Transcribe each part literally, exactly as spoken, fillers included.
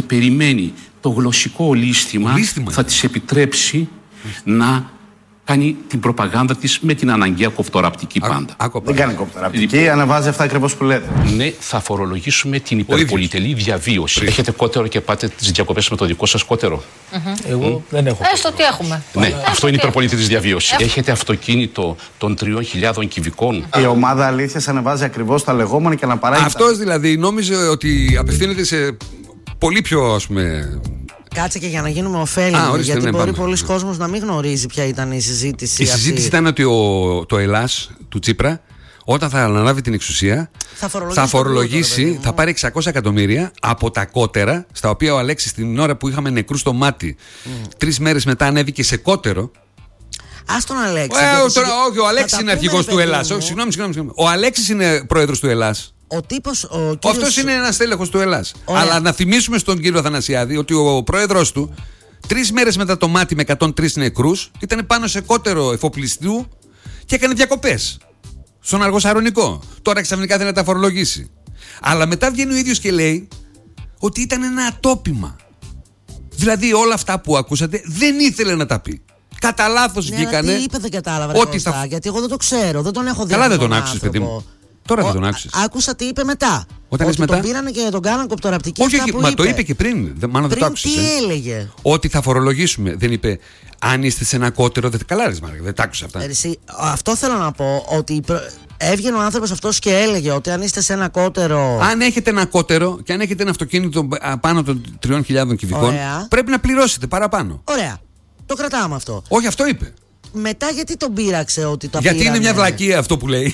περιμένει το γλωσσικό ολίσθημα, ολίσθημα θα της επιτρέψει να κάνει την προπαγάνδα της με την αναγκαία κοπτοραπτική πάντα. Α, δεν κάνει κοπτοραπτική, λοιπόν, αναβάζει αυτά ακριβώς που λέτε. Ναι, θα φορολογήσουμε την υπερπολιτελή διαβίωση. Έχετε κότερο και πάτε τις διακοπές με το δικό σας κότερο. Mm-hmm. Εγώ mm. δεν έχω. Έστω τι έχουμε. Ναι, Έστω αυτό είναι η υπερπολιτελής διαβίωση. Έχ... Έχετε αυτοκίνητο των τριών χιλιάδων κυβικών. Η ομάδα αλήθειας ανεβάζει ακριβώς τα λεγόμενα και να παράγει. Αυτός δηλαδή νόμιζε ότι απευθύνεται σε πολύ πιο, ας πούμε. Κάτσε και για να γίνουμε ωφέλιμοι, ορίστε, γιατί ναι, μπορεί πολλοί κόσμος να μην γνωρίζει ποια ήταν η συζήτηση. Η αυτή. συζήτηση ήταν ότι ο, το Ελλάς του Τσίπρα, όταν θα αναλάβει την εξουσία, θα φορολογήσει, θα, φορολογήσει, πλούτο, θα πάρει εξακόσια εκατομμύρια από τα κότερα, στα οποία ο Αλέξης την ώρα που είχαμε νεκρούς στο μάτι, mm. τρεις μέρες μετά ανέβηκε σε κότερο. Ας τον Αλέξη. Ε, τώρα, όχι, ο Αλέξης είναι αρχηγός του Ελλάς. Όχι, συγγνώμη, συγγνώμη. Ο Αλέξης είναι πρόεδρος του Ελλάς. Ο τύπος, ο κύριος... Αυτός είναι ένας τέλεχος του Ελλάς. Ωραία. Αλλά να θυμίσουμε στον κύριο Αθανασιάδη ότι ο πρόεδρος του, τρεις μέρες μετά το μάτι με εκατόν τρεις νεκρούς, ήταν πάνω σε κότερο εφοπλιστού και έκανε διακοπές στον Αργοσαρονικό. Τώρα ξαφνικά θέλει να τα φορολογήσει. Αλλά μετά βγαίνει ο ίδιος και λέει ότι ήταν ένα ατόπιμα. Δηλαδή όλα αυτά που ακούσατε δεν ήθελε να τα πει. Κατά λάθος ναι, βγήκανε. Τι είπε, δεν κατάλαβα. Ότι θα... Γιατί εγώ δεν το ξέρω, δεν τον έχω δει. Καλά δεν τον άκουσες, παιδί μου. Τώρα δεν τον άκουσες. Άκουσα τι είπε μετά. Όταν ότι μετά... τον πήρανε και τον κάναν κοπτοραπτική. Όχι, όχι, μα είπε. το είπε και πριν. Μάλλον δεν το άκουσες. Τι ε. έλεγε. Ότι θα φορολογήσουμε. Δεν είπε αν είστε σε ένα κότερο. Δεν καλά, δεν τα άκουσα αυτά. Εσύ, αυτό θέλω να πω. Ότι έβγαινε ο άνθρωπος αυτός και έλεγε ότι αν είστε σε ένα κότερο. Αν έχετε ένα κότερο και αν έχετε ένα αυτοκίνητο πάνω των τριών χιλιάδων κυβικών, ωραία, πρέπει να πληρώσετε παραπάνω. Ωραία. Το κρατάμε αυτό. Όχι, αυτό είπε. Μετά γιατί τον πήραξε ότι το γιατί πήρανε. Είναι μια βλακεία αυτό που λέει.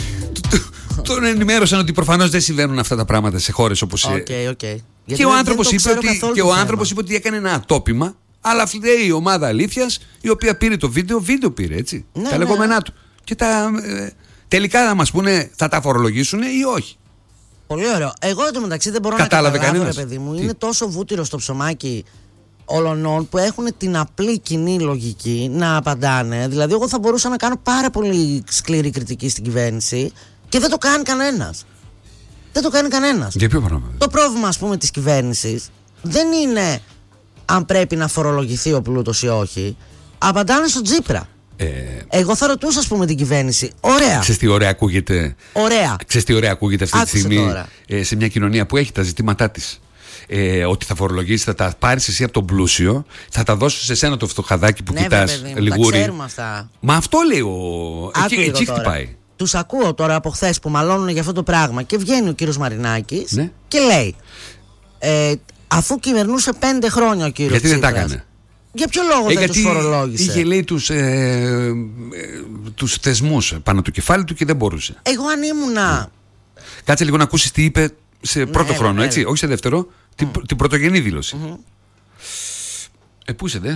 Τον ενημέρωσαν ότι προφανώς δεν συμβαίνουν αυτά τα πράγματα σε χώρες όπως η. Okay, okay. Και ο άνθρωπος είπε, είπε ότι έκανε ένα ατόπιμα, αλλά φταίει η ομάδα αλήθειας η οποία πήρε το βίντεο, βίντεο πήρε έτσι. Ναι, τα λεγόμενά ναι. του. Και τα, ε, τελικά θα μας πούνε θα τα φορολογήσουν ή όχι. Πολύ ωραίο. Εγώ εντωμεταξύ δεν μπορώ Κατάλαβε να καταλάβω, κανένας. ρε παιδί μου. Τι? Είναι τόσο βούτυρο στο ψωμάκι όλων που έχουν την απλή κοινή λογική να απαντάνε. Δηλαδή, εγώ θα μπορούσα να κάνω πάρα πολύ σκληρή κριτική στην κυβέρνηση και δεν το κάνει κανένας. Δεν το κάνει κανένας. Για ποιο πράγμα? Το πρόβλημα, ας πούμε, της κυβέρνησης δεν είναι αν πρέπει να φορολογηθεί ο πλούτος ή όχι. Απαντάνε στον Τσίπρα. Ε... Εγώ θα ρωτούσα, ας πούμε, την κυβέρνηση. Ωραία. Ξέρεις τι ωραία ακούγεται. Ωραία. Ξέρεις τι ωραία ακούγεται αυτή Άκουσε τη στιγμή ε, σε μια κοινωνία που έχει τα ζητήματά της. Ε, ότι θα φορολογήσει, θα τα πάρεις εσύ από τον πλούσιο, θα τα δώσεις σε σένα το φτωχαδάκι που ναι, κοιτάς βέβαια, λιγούρι. Τα ξέρουμε αυτά. Μα αυτό λέει ο. Εκεί, εκεί χτυπάει. Τους ακούω τώρα από χθες που μαλώνουν για αυτό το πράγμα και βγαίνει ο κύριος Μαρινάκης ναι. και λέει ε, αφού κυβερνούσε πέντε χρόνια ο κύριος γιατί Τσίπρας, δεν τα έκανε? Για ποιο λόγο ε, δεν τους φορολόγησε? Είχε λέει τους, ε, ε, τους θεσμούς πάνω του κεφάλι του και δεν μπορούσε. Εγώ αν ήμουνα mm. Κάτσε λίγο να ακούσεις τι είπε σε πρώτο ναι, χρόνο, ναι, έτσι, ναι. όχι σε δεύτερο, mm. την, την πρωτογενή δήλωση. Mm-hmm. Ε, πού είσαι, δε?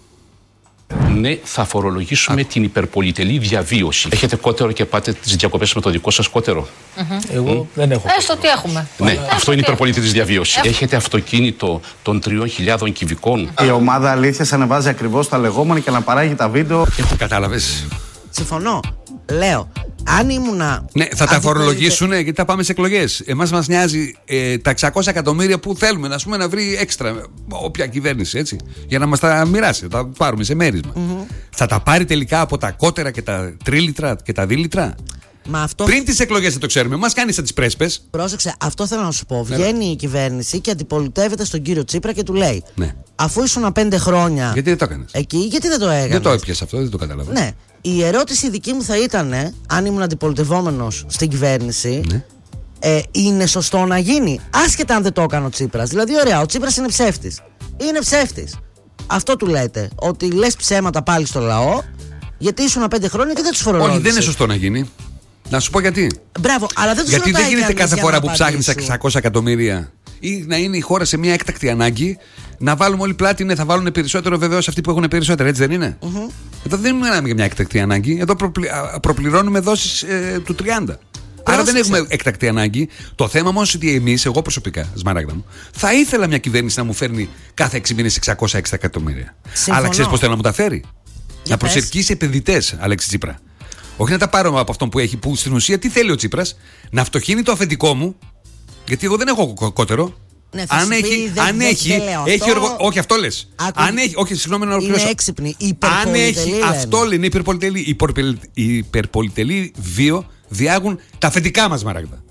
Ναι, θα φορολογήσουμε Α. την υπερπολιτελή διαβίωση. Έχετε κότερο και πάτε τις διακοπές με το δικό σας κότερο. Mm-hmm. Εγώ mm. δεν έχω. Έστω τι έχουμε. Ναι, Έστω αυτό είναι η υπερπολιτελή διαβίωση. Έχ... Έχετε αυτοκίνητο των τριών χιλιάδων κυβικών. Η ομάδα αλήθειας ανεβάζει ακριβώς τα λεγόμενα και να παράγει τα βίντεο. Έχω κατάλαβες. Συμφωνώ. Λέω. Αν ήμουνα. Ναι, θα τα φορολογήσουν γιατί θα πάμε σε εκλογές. Εμάς μας νοιάζει ε, τα εξακόσια εκατομμύρια που θέλουμε να, πούμε, να βρει έξτρα όποια κυβέρνηση, έτσι. Για να μας τα μοιράσει, θα τα πάρουμε σε μέρισμα. Mm-hmm. Θα τα πάρει τελικά από τα κότερα και τα τρίλιτρα και τα δίλιτρα. Μα αυτό... Πριν τις εκλογές δεν το ξέρουμε. Μας κάνει σαν τις πρέσπες. Πρόσεξε, αυτό θέλω να σου πω. Βγαίνει η κυβέρνηση και αντιπολιτεύεται στον κύριο Τσίπρα και του λέει: ναι. Αφού ήσουν πέντε χρόνια. Γιατί δεν το έκανες? Εκεί, γιατί δεν το έκανες? Δεν το έπιασε αυτό, δεν το κατάλαβα. Ναι. Η ερώτηση δική μου θα ήταν, αν ήμουν αντιπολιτευόμενος στην κυβέρνηση, ναι. ε, είναι σωστό να γίνει, άσχετα αν δεν το έκανε ο Τσίπρας. Δηλαδή, ωραία, ο Τσίπρας είναι ψεύτης. Είναι ψεύτης. Αυτό του λέτε. Ότι λες ψέματα πάλι στο λαό, γιατί ήσουν πέντε χρόνια και δεν τους φορολόγησες. Όχι, δεν είναι σωστό να γίνει. Να σου πω γιατί. Μπράβο, αλλά δεν τους γιατί δεν γίνεται κάθε φορά που ψάχνεις εξακόσια εκατομμύρια ή να είναι η χώρα σε μια έκτακτη ανάγκη, να βάλουμε όλοι πλάτη, ναι, θα βάλουν περισσότερο βεβαίως αυτοί που έχουν περισσότερα, έτσι δεν είναι? Mm-hmm. Εδώ δεν μιλάμε για μια έκτακτη ανάγκη, εδώ προπλη, προπληρώνουμε δόσεις ε, του τριάντα. Πρόσεξε. Άρα δεν έχουμε έκτακτη ανάγκη. Το θέμα όμως ότι εμείς, εγώ προσωπικά, Σμαράγδα μου, θα ήθελα μια κυβέρνηση να μου φέρνει κάθε έξι μήνες εξακόσια έξι εκατομμύρια. Συμφωνώ. Αλλά ξέρεις πώς θέλω να μου τα φέρει? Για να πες. προσελκύσει επενδυτές, Αλέξη Τσίπρα. Όχι να τα πάρω από αυτόν που έχει, που στην ουσία τι θέλει ο Τσίπρας? Να φτωχύνει το αφεντικό μου, γιατί εγώ δεν έχω κότερο. Ναι, αν πει, έχει, δεν, αν δεν, έχει, δεν έχει αυτό, εργο... όχι αυτό λες. Άκου, αν έχει, όχι, συγγνώμη να ολοκληρώσω. Είναι έξυπνη, αν υπερπολιτελή. έχει, αυτό λένε, υπερπολιτελή. Οι υπερπολιτελή, υπερπολιτελή βίο διάγουν τα αφεντικά μας, Μαράγδα.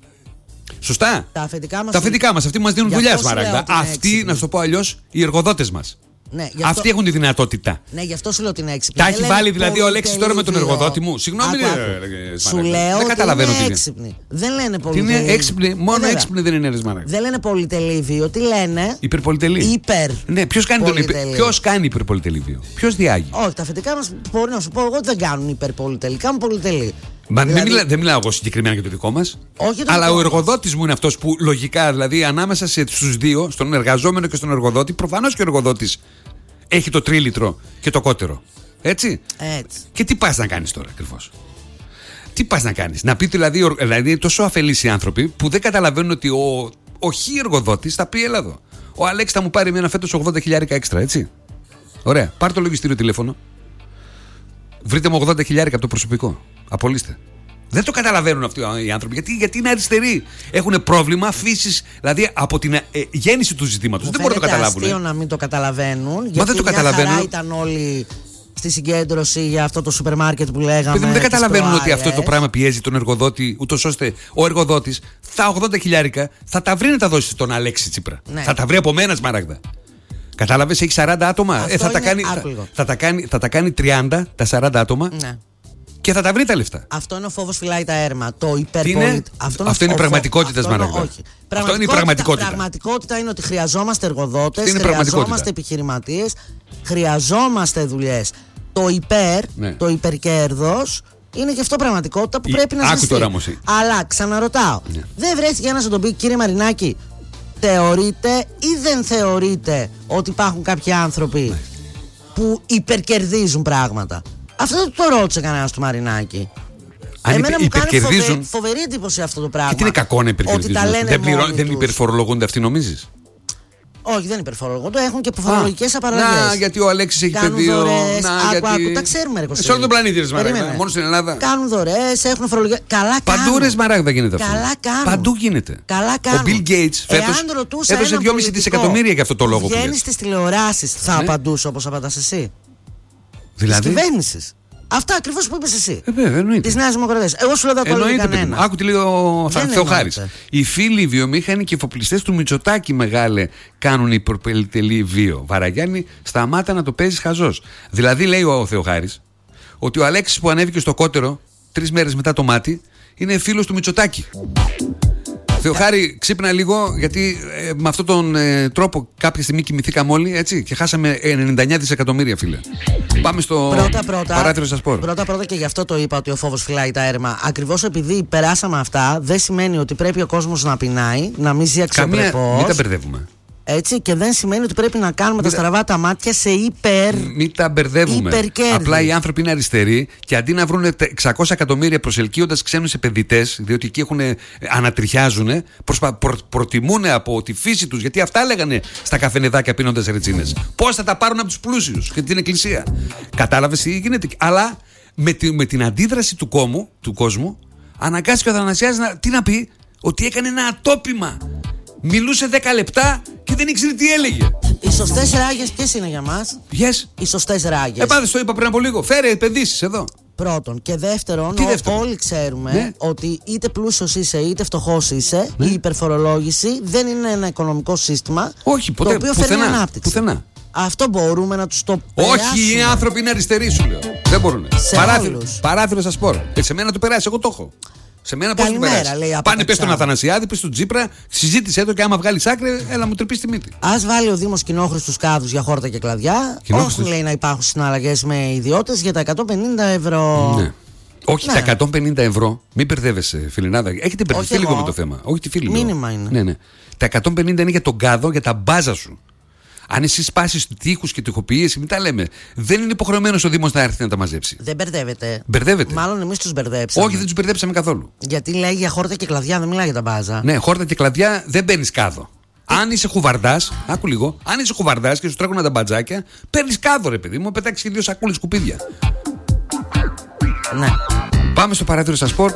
Σωστά. Τα αφεντικά μας, τα αφεντικά μας, αυτοί μας δίνουν δουλειά, Μαράγδα. Αυτοί, να σου το πω αλλιώς, οι εργοδότες μας. Ναι, αυτοί αυτό... έχουν τη δυνατότητα. Ναι, γι' αυτό σου λέω ότι είναι έξυπνη. Τα έχει βάλει δηλαδή ο Αλέξης τώρα με τον εργοδότη μου. Συγγνώμη, σου λέω δεν καταλαβαίνω ότι τι είναι έξυπνη. Δεν λένε πολυτελή. Είναι έξυπνη, μόνο ε, έξυπνη δεν είναι Ρεσμάρα. Δεν λένε πολυτελή βίο, τι λένε. Υπερπολιτελή. Υπερ. Ναι, ποιος κάνει, τον υπερ... ποιος κάνει υπερπολιτελή βίο. Ποιος διάγει. Όχι, τα αφεντικά μας μπορεί να σου πω εγώ ότι δεν κάνουν υπερπολιτελή. Κάνουν πολυτελή. Μα δηλαδή... δεν, μιλά, δεν μιλάω εγώ συγκεκριμένα για το δικό μας. Όχι το αλλά δικό ο εργοδότης μου είναι αυτός που λογικά, δηλαδή ανάμεσα στους δύο, στον εργαζόμενο και στον εργοδότη, προφανώς και ο εργοδότης έχει το τρίλιτρο και το κότερο. Έτσι. Έτσι. Και τι πας να κάνεις τώρα ακριβώς. Τι πας να κάνεις. Να πει δηλαδή, δηλαδή τόσο αφελείς οι άνθρωποι που δεν καταλαβαίνουν ότι ο, ο χι εργοδότης θα πει έλα εδώ. Ο Αλέξης θα μου πάρει ένα φέτος ογδόντα χιλιάρικα έξτρα, έτσι. Ωραία. Πάρ' το λογιστήριο τηλέφωνο. Βρείτε μου ογδόντα χιλιάρικα από το προσωπικό. Απολύστε. Δεν το καταλαβαίνουν αυτοί οι άνθρωποι. Γιατί, γιατί είναι αριστεροί. Έχουν πρόβλημα φύσης, δηλαδή από την ε, γέννηση του ζητήματος. Δεν μπορούν να το καταλάβουν. Είναι αστείο να μην το καταλαβαίνουν. Μα γιατί δεν το μια καταλαβαίνουν. Χαρά ήταν όλοι στη συγκέντρωση για αυτό το σούπερ μάρκετ που λέγαμε. Παιδί, δεν καταλαβαίνουν ότι αυτό το πράγμα πιέζει τον εργοδότη, ούτως ώστε ο εργοδότης τα ογδόντα χιλιάρικα θα τα βρει να τα δώσει στον Αλέξη Τσίπρα. Ναι. Θα τα βρει από μένα, Σμαράγδα. Κατάλαβες, έχει σαράντα άτομα. Ε, θα, τα κάνει, θα, θα, τα κάνει, θα τα κάνει τριάντα τα σαράντα άτομα. Ναι. Και θα τα βρει τα λεφτά. Αυτό είναι ο φόβος φυλάει τα έρμα. Το υπερπολιτ... Αυτό, αυτό είναι η πραγματικότητα, Σμαράγδα. Αυτό είναι η πραγματικότητα. Η πραγματικότητα είναι ότι χρειαζόμαστε εργοδότες, χρειαζόμαστε επιχειρηματίες, χρειαζόμαστε δουλειές. Το υπέρ, ναι. το υπερκέρδος είναι και αυτό πραγματικότητα που η... πρέπει να ζητήσει. Αλλά ξαναρωτάω, ναι. δεν βρέθηκε ένας να τον πει, κύριε Μαρινάκη, θεωρείτε ή δεν θεωρείτε ότι υπάρχουν κάποιοι άνθρωποι ναι. που υπερκερδίζουν πράγματα. Αυτό δεν το ρώτησε κανένας του Μαρινάκη. Αν Εμένα υπε, μου κάνει φοβε, φοβερή εντύπωση αυτό το πράγμα. Και τι είναι κακό να υπερκερδίζουν. Δεν, πληρώ, δεν υπερφορολογούνται αυτοί, νομίζεις? Όχι, δεν υπερφορολογούνται. Έχουν και φορολογικές απαραγές. Να, γιατί ο Αλέξης έχει πεδίο. Να, άκου, γιατί... άκου, τα ξέρουμε, ρε Κωστή. Σε όλο τον πλανήτη, ρε Σμαράγδα. Μόνο στην Ελλάδα. Κάνουν δωρεές, έχουν φορολογικές. Καλά κάνουν. Παντού, ρε Σμαράγδα, γίνεται αυτό. Καλά κάνουν. Παντού γίνεται. Καλά κάνουν. Ο Bill Gates φέτος έδωσε δυόμισι δισεκατομμύρια για αυτό το λόγο. Βγαίνει στις τηλεοράσεις, θα απαντούσε όπως απαντάς εσύ? Δηλαδή. Της κυβέρνησης. Αυτά ακριβώς που είπες εσύ. Ε, βέβαια, εννοείται. Της Νέας Δημοκρατίας. Εγώ σου λέω δεν το έλεγε κανένα. Άκου τι λέει ο Θεοχάρης. Οι φίλοι, οι βιομήχανοι και οι εφοπλιστές του Μητσοτάκη, μεγάλε, κάνουν υπερπολιτελή βίο. Βαραγιάννη, σταμάτα να το παίζεις χαζός. Δηλαδή, λέει ο Θεοχάρης, ότι ο Αλέξης που ανέβηκε στο κότερο τρεις μέρες μετά το μάτι είναι φίλος του Μητσοτάκη. Θεοχάρη, ξύπνα λίγο, γιατί ε, με αυτόν τον ε, τρόπο κάποια στιγμή κοιμηθήκαμε όλοι, έτσι, και χάσαμε ενενήντα εννιά δισεκατομμύρια, φίλε. Πάμε στο πρώτα, πρώτα, παράθυρο σας πω. Πρώτα πρώτα και γι' αυτό το είπα ότι ο φόβος φυλάει τα έρμα. Ακριβώς επειδή περάσαμε αυτά, δεν σημαίνει ότι πρέπει ο κόσμος να πεινάει, να μην ζει αξιοπρεπώς. Μην τα μπερδεύουμε. Έτσι, και δεν σημαίνει ότι πρέπει να κάνουμε μην τα στραβά τα μάτια σε υπερ. Μην τα μπερδεύουμε. Υπερκέρδη. Απλά οι άνθρωποι είναι αριστεροί και αντί να βρουν εξακόσια εκατομμύρια προσελκύοντας ξένους επενδυτές, διότι εκεί έχουν, ανατριχιάζουν, προσπα... προ... προτιμούν από τη φύση τους, γιατί αυτά λέγανε στα καφενεδάκια πίνοντας ρετσίνες. Πώς θα τα πάρουν από τους πλούσιους και την εκκλησία. Κατάλαβες τι γίνεται. Αλλά με, τη... με την αντίδραση του, κόμου, του κόσμου, αναγκάστηκε ο Αθανασιάδης να... τι να πει, ότι έκανε ένα ατόπιμα. Μιλούσε δέκα λεπτά και δεν ήξερε τι έλεγε. Οι σωστές ράγες ποιες είναι για μας? Yes. Οι σωστές ράγες. Ε, πάντως το είπα πριν από λίγο. Φέρε επενδύσεις εδώ. Πρώτον. Και δεύτερον, τι δεύτερον? όλοι ξέρουμε ναι. ότι είτε πλούσιος είσαι είτε φτωχός είσαι, ναι. η υπερφορολόγηση δεν είναι ένα οικονομικό σύστημα. Όχι, ποτέ, το οποίο πουθενά, φέρνει ανάπτυξη. Πουθενά. Αυτό μπορούμε να τους το περάσουμε. Όχι, οι άνθρωποι είναι αριστεροί, σου λέω. Δεν μπορούν. Παράθυρο, παράθυρο σας πω. Ε, σε μένα το περάσει, εγώ το έχω. Σε μένα πώς του περάσει. Πάνε πες στον Αθανασιάδη, πες στον Τσίπρα, συζήτησέ το και άμα βγάλεις άκρη, έλα μου τρυπείς τη μύτη. Ας βάλει ο Δήμος κοινόχρηστους κάδους για χόρτα και κλαδιά. Όχι, λέει, να υπάρχουν συναλλαγές με ιδιώτες για τα εκατόν πενήντα ευρώ. Ναι. Όχι, ναι. Τα εκατόν πενήντα ευρώ, μην μπερδεύεσαι, φιλινάδα. Έχετε μπερδευτεί λίγο με το θέμα. Όχι τη φίλη μου. Μήνυμα είναι. Ναι, ναι. Τα εκατόν πενήντα είναι για τον κάδο, για τα μπάζα σου. Αν εσύ σπάσεις τείχους και τοιχοποιήσεις, μην τα λέμε. Δεν είναι υποχρεωμένος ο Δήμος να έρθει να τα μαζέψει. Δεν μπερδεύεται. Μπερδεύεται. Μάλλον εμείς τους μπερδέψαμε. Όχι, δεν τους μπερδέψαμε καθόλου. Γιατί λέει για χόρτα και κλαδιά, δεν μιλάει για τα μπάζα. Ναι, χόρτα και κλαδιά δεν παίρνεις κάδο. Αν είσαι χουβαρντάς, άκου λίγο, αν είσαι χουβαρντάς και σου τρέχουν τα μπατζάκια, παίρνεις κάδο, ρε παιδί μου, πετάξεις και δύο σακούλες σκουπίδια. Ναι. Πάμε στο παράθυρο σας πω.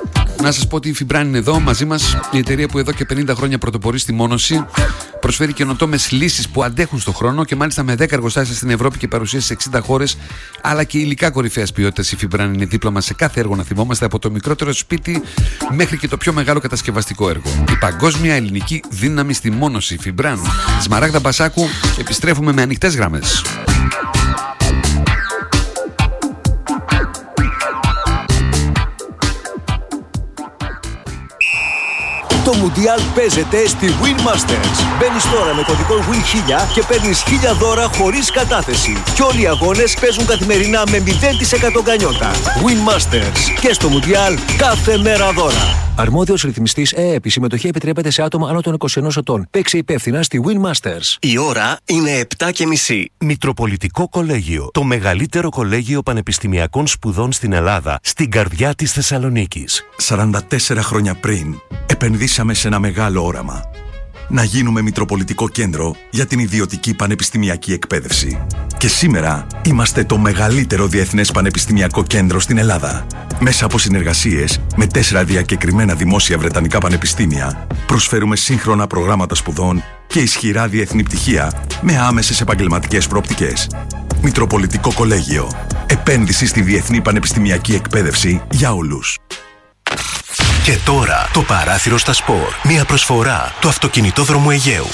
Να σας πω ότι η Φιμπράν είναι εδώ μαζί μας, η εταιρεία που εδώ και πενήντα χρόνια πρωτοπορεί στη μόνωση. Προσφέρει καινοτόμες λύσεις που αντέχουν στον χρόνο και μάλιστα με δέκα εργοστάσια στην Ευρώπη και παρουσία σε εξήντα χώρες, αλλά και υλικά κορυφαίας ποιότητας. Η Φιμπράν είναι δίπλα μας σε κάθε έργο, να θυμόμαστε, από το μικρότερο σπίτι μέχρι και το πιο μεγάλο κατασκευαστικό έργο. Η παγκόσμια ελληνική δύναμη στη μόνωση. Φιμπράν. Σμαράγδα Μπασάκου, επιστρέφουμε με ανοιχτές γραμμές. Το Μουντιάλ παίζεται στη Win Masters. Μπαίνεις τώρα με κωδικό Win χίλια και παίρνεις χίλια δώρα χωρίς κατάθεση. Και όλοι οι αγώνες παίζουν καθημερινά με μηδέν τοις εκατό γκανιότα. Win Masters. Και στο Μουντιάλ κάθε μέρα δώρα. Αρμόδιος ρυθμιστής ΕΕΠ. Η συμμετοχή επιτρέπεται σε άτομα άνω των είκοσι ενός ετών. Παίξε υπεύθυνα στη Win Masters. Η ώρα είναι επτά και μισή. Μητροπολιτικό Κολέγιο. Το μεγαλύτερο κολέγιο πανεπιστημιακών σπουδών στην Ελλάδα, στην καρδιά της Θεσσαλονίκης. σαράντα τέσσερα χρόνια πριν, επενδύσαμε σε ένα μεγάλο όραμα. Να γίνουμε Μητροπολιτικό Κέντρο για την ιδιωτική πανεπιστημιακή εκπαίδευση. Και σήμερα είμαστε το μεγαλύτερο διεθνές πανεπιστημιακό κέντρο στην Ελλάδα. Μέσα από συνεργασίες με τέσσερα διακεκριμένα δημόσια βρετανικά πανεπιστήμια, προσφέρουμε σύγχρονα προγράμματα σπουδών και ισχυρά διεθνή πτυχία με άμεσες επαγγελματικές προοπτικές. Μητροπολιτικό Κολέγιο. Επένδυση στη διεθνή πανεπιστημιακή εκπαίδευση για όλους. Και τώρα το παράθυρο στα σπορ. Μια προσφορά του αυτοκινητόδρομου Αιγαίου.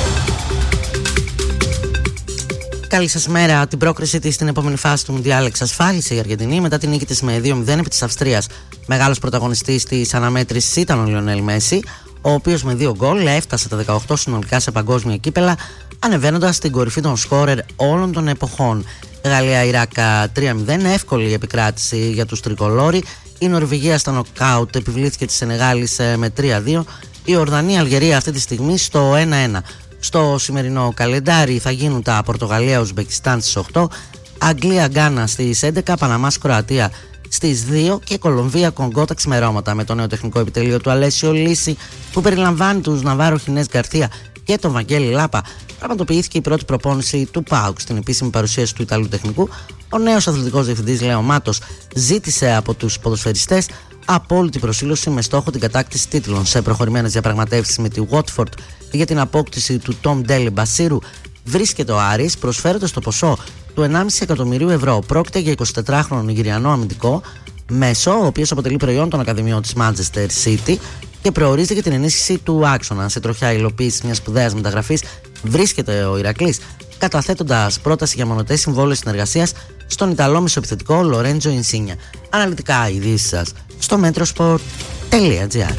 Καλή σας μέρα. Την πρόκριση της στην επόμενη φάση του Μουντιάλ εξασφάλισε η Αργεντινή μετά την νίκη της με δύο μηδέν επί της Αυστρίας. Μεγάλος πρωταγωνιστής της αναμέτρησης ήταν ο Λιονέλ Μέση, ο οποίος με δύο γκολ έφτασε τα δεκαοκτώ συνολικά σε παγκόσμια κύπελα, ανεβαίνοντας στην κορυφή των σκόρερ όλων των εποχών. Γαλλία-Ιράκ τρία μηδέν, εύκολη επικράτηση για τους τρικολόροι. Η Νορβηγία στα νοκάουτ επιβλήθηκε τη Σενεγάλης με τρία δύο. Η Ορδανία-Αλγερία αυτή τη στιγμή στο ένα ένα. Στο σημερινό καλεντάρι θα γίνουν τα Πορτογαλία-Ουσμπεκιστάν στις οκτώ, Αγγλία-Γκάνα στις έντεκα, Παναμάς-Κροατία στις δύο και Κολομβία-Κονγκό τα ξημερώματα, με το νέο τεχνικό επιτελείο του Αλέσιο Λύση που περιλαμβάνει τους Ναβάρο Χινές Γκαρθία και τον Βαγγέλη Λάπα. Πραγματοποιήθηκε η πρώτη προπόνηση του ΠΑΟΚ στην επίσημη παρουσίαση του Ιταλού τεχνικού. Ο νέος αθλητικός διευθυντής Λέο Μάτος ζήτησε από τους ποδοσφαιριστές απόλυτη προσήλωση με στόχο την κατάκτηση τίτλων. Σε προχωρημένες διαπραγματεύσεις με τη Watford για την απόκτηση του Τόμ Ντέλι Μπασίρου βρίσκεται ο Άρης, προσφέροντας το ποσό του ενάμιση εκατομμυρίου ευρώ. Πρόκειται για εικοσιτετράχρονο Νιγηριανό αμυντικό μέσο, ο οποίος αποτελεί προϊόν των Ακαδημιών της Manchester City και προορίζεται για την ενίσχυση του άξονα. Σε τροχιά υλοποίηση μιας σπουδαίας μεταγραφής βρίσκεται ο Ηρακλής, καταθέτοντας πρόταση για μονοτές συμβόλαιο συνεργασίας στον Ιταλό μεσοεπιθετικό Λορέντζο Ινσίνια. Αναλυτικά ειδήσεις σας στο metrosport τελεία gr.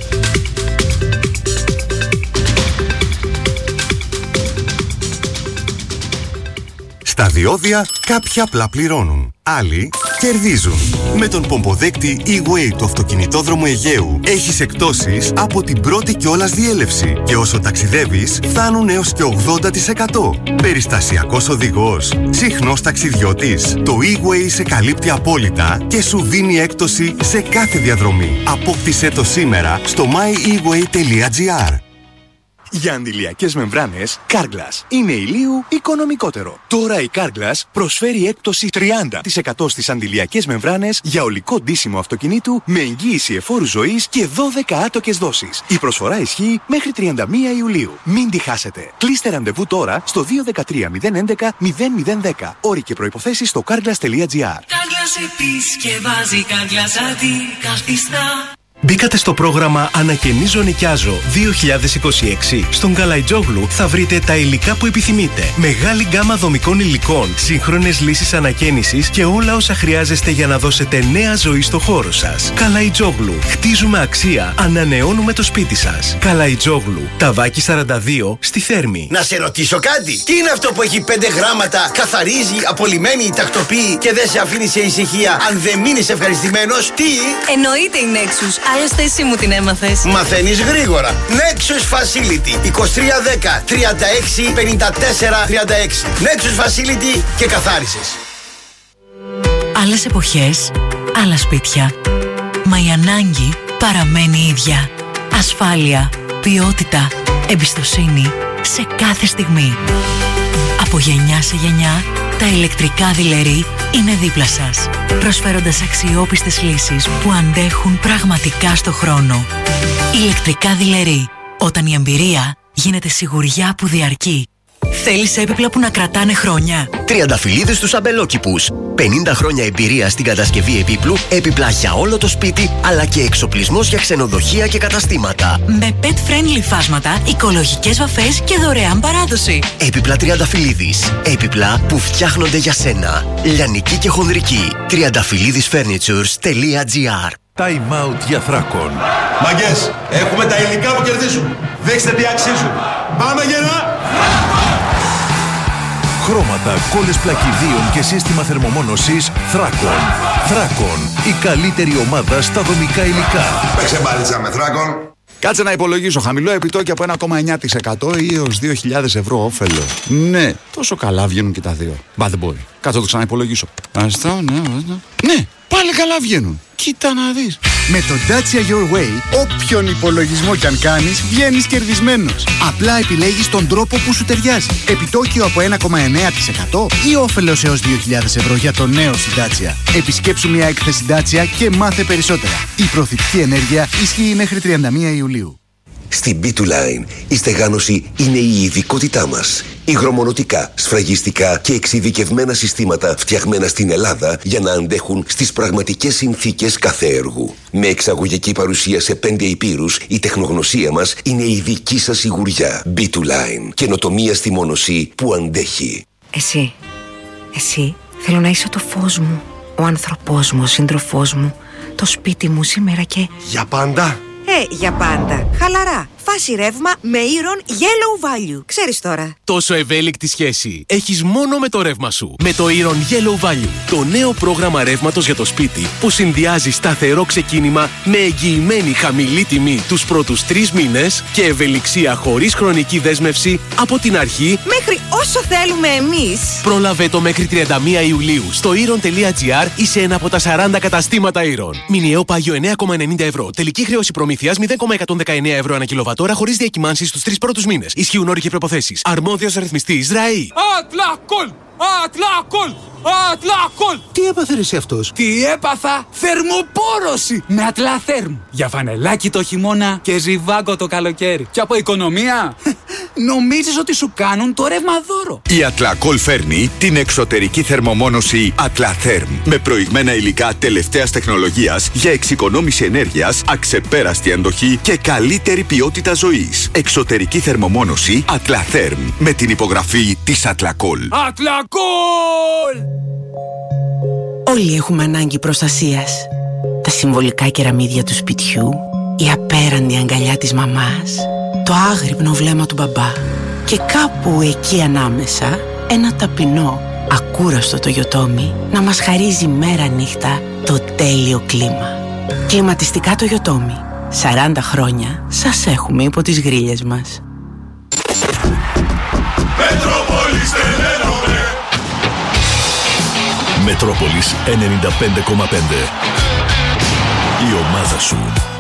Στα διόδια κάποιοι απλά πληρώνουν, άλλοι κερδίζουν. Με τον πομποδέκτη E-Way του αυτοκινητόδρομου Αιγαίου έχεις εκπτώσεις από την πρώτη κιόλας διέλευση και όσο ταξιδεύεις φτάνουν έως και ογδόντα τοις εκατό. Περιστασιακός οδηγός, συχνός ταξιδιώτης. Το E-Way σε καλύπτει απόλυτα και σου δίνει έκπτωση σε κάθε διαδρομή. Απόκτησέ το σήμερα στο my e way τελεία gr. Για αντιλιακές μεμβράνες, Carglass είναι ηλίου οικονομικότερο. Τώρα η Carglass προσφέρει έκπτωση τριάντα τοις εκατό στις αντιλιακές μεμβράνες για ολικό ντύσιμο αυτοκινήτου με εγγύηση εφόρου ζωής και δώδεκα άτοκες δόσεις. Η προσφορά ισχύει μέχρι τριάντα μία Ιουλίου. Μην τη χάσετε. Κλείστε ραντεβού τώρα στο δύο ένα τρία μηδέν έντεκα μηδέν μηδέν δέκα. Όροι και προϋποθέσεις στο carglass τελεία gr. Carglass επισκευάζει, Carglass αντικαθιστά. Μπήκατε στο πρόγραμμα Ανακαινίζω Νοικιάζω δύο χιλιάδες είκοσι έξι. Στον Καλαϊτζόγλου θα βρείτε τα υλικά που επιθυμείτε. Μεγάλη γκάμα δομικών υλικών, σύγχρονες λύσεις ανακαίνησης και όλα όσα χρειάζεστε για να δώσετε νέα ζωή στο χώρο σας. Καλαϊτζόγλου. Χτίζουμε αξία. Ανανεώνουμε το σπίτι σας. Καλαϊτζόγλου. Ταβάκι σαράντα δύο στη Θέρμη. Να σε ρωτήσω κάτι. Τι είναι αυτό που έχει πέντε γράμματα, καθαρίζει, απολυμμένει, τακτοποιεί και δεν σε αφήνει σε ησυχία αν δεν μείνεις ευχαριστημένος? Τι? Εννοείται η Nexus. Άλλωστε εσύ μου την έμαθες. Μαθαίνεις γρήγορα. Nexus Facility είκοσι τρία δέκα τριάντα έξι πενήντα τέσσερα τριάντα έξι. Nexus Facility και καθάρισες. Άλλες εποχές, άλλα σπίτια. Μα η ανάγκη παραμένει η ίδια. Ασφάλεια, ποιότητα, εμπιστοσύνη σε κάθε στιγμή. Από γενιά σε γενιά Τα ηλεκτρικά δειλερή είναι δίπλα σας, προσφέροντας αξιόπιστες λύσεις που αντέχουν πραγματικά στο χρόνο. Ηλεκτρικά δειλερή, όταν η εμπειρία γίνεται σιγουριά που διαρκεί. Θέλεις έπιπλα που να κρατάνε χρόνια? Τριανταφυλλίδες στους αμπελόκηπους. πενήντα χρόνια εμπειρία στην κατασκευή επίπλου, έπιπλα για όλο το σπίτι, αλλά και εξοπλισμός για ξενοδοχεία και καταστήματα. Με pet-friendly φάσματα, οικολογικές βαφές και δωρεάν παράδοση. Έπιπλα Τριανταφυλλίδης. Έπιπλα που φτιάχνονται για σένα. Λιανική και χονδρική. τριανταφυλλίδης φέρνιτσουρς τελεία τζι άρ. Time out για Θράκον. Μαγκές, έχουμε τα υλικά που κερδίζουν. Δείξτε τι αξίζουν. Πάμε γερά! Χρώματα, κόλλες πλακιδίων και σύστημα θερμομόνωσης Θράκον. Θράκον, η καλύτερη ομάδα στα δομικά υλικά. Παίξε μπάλιτσα με Θράκον. Κάτσε να υπολογίσω. Χαμηλό επιτόκιο από ένα κόμμα εννιά τοις εκατό ή έως δύο χιλιάδες ευρώ όφελο. Ναι, τόσο καλά βγαίνουν και τα δύο. Μπα δεν μπορεί. Κάτσε να το ξαναυπολογίσω. Αστό, ναι, ναι. Ναι, πάλι καλά βγαίνουν. Κοίτα να δεις. Με το Dacia Your Way, όποιον υπολογισμό κι αν κάνεις, βγαίνεις κερδισμένος. Απλά επιλέγεις τον τρόπο που σου ταιριάζει. Επιτόκιο από ένα κόμμα εννιά τοις εκατό ή όφελος έως δύο χιλιάδες ευρώ για το νέο σου Dacia. Επισκέψου μια έκθεση Dacia και μάθε περισσότερα. Η προθυπτική ενέργεια ισχύει μέχρι τριάντα μία Ιουλίου. Στην μπι του Line η στεγάνωση είναι η ειδικότητά μας. Υγρομονωτικά, σφραγιστικά και εξειδικευμένα συστήματα φτιαγμένα στην Ελλάδα για να αντέχουν στις πραγματικές συνθήκες κάθε έργου. Με εξαγωγική παρουσία σε πέντε υπήρους, η τεχνογνωσία μας είναι η δική σας σιγουριά. μπι του Line. Καινοτομία στη μόνωση που αντέχει. Εσύ, εσύ θέλω να είσαι το φως μου, ο άνθρωπός μου, ο σύντροφός μου, το σπίτι μου σήμερα και... Για πάντα. Ε, για πάντα. Χαλαρά. Φάση ρεύμα με Iron Yellow Value. Ξέρεις τώρα. Τόσο ευέλικτη σχέση έχεις μόνο με το ρεύμα σου. Με το Iron Yellow Value. Το νέο πρόγραμμα ρεύματος για το σπίτι που συνδυάζει σταθερό ξεκίνημα με εγγυημένη χαμηλή τιμή τους πρώτους τρεις μήνες και ευελιξία χωρίς χρονική δέσμευση από την αρχή μέχρι όσο θέλουμε εμείς. Πρόλαβε το μέχρι τριάντα μία Ιουλίου στο iron τελεία τζι άρ ή σε ένα από τα σαράντα καταστήματα Iron. Μηνιαίο πάγιο εννέα κόμμα ενενήντα ευρώ. Τελική χρέωση προμήθειας μηδέν κόμμα εκατόν δεκαεννέα ευρώ ανά κιλοβατόρα χωρίς διακυμάνσεις στους τρεις πρώτους μήνες. Ισχύουν όροι και προϋποθέσεις. Αρμόδιος ρυθμιστής ΡΑΗ. Ατλακόλ! Ατλακόλ! Ατλακόλ! Τι έπαθε ρε εσύ αυτός? Τι έπαθα? Θερμοπόρωση με Ατλαθέρμ. Για φανελάκι το χειμώνα και ζιβάγκο το καλοκαίρι. Και από οικονομία νομίζεις ότι σου κάνουν το ρεύμα δώρο. Η Ατλακόλ φέρνει την εξωτερική θερμομόνωση Ατλαθέρμ με προηγμένα υλικά τελευταίας τεχνολογίας για εξοικονόμηση ενέργειας, αξεπέραστη αντοχή και καλύτερη ποιότητα ζωής. Εξωτερική θερμομόνωση Ατλαθέρμ με την υπογραφή της Ατλακόλ. Ατλακόλ! Όλοι έχουμε ανάγκη προστασίας. Τα συμβολικά κεραμίδια του σπιτιού, η απέραντη αγκαλιά της μαμάς, το άγρυπνο βλέμμα του μπαμπά και κάπου εκεί ανάμεσα ένα ταπεινό, ακούραστο το Yotomi να μας χαρίζει μέρα νύχτα το τέλειο κλίμα. Κλιματιστικά το Yotomi. σαράντα χρόνια σας έχουμε υπό τις γρίλες μας. Μετρόπολης τελένομαι. Μετρόπολης ενενήντα πέντε κόμμα πέντε. Η ομάδα σου.